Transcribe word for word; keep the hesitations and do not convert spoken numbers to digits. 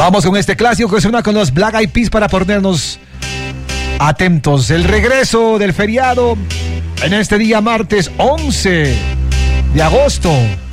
Vamos con este clásico que suena con los Black Eyed Peas para ponernos atentos. El regreso del feriado en este día martes once de agosto.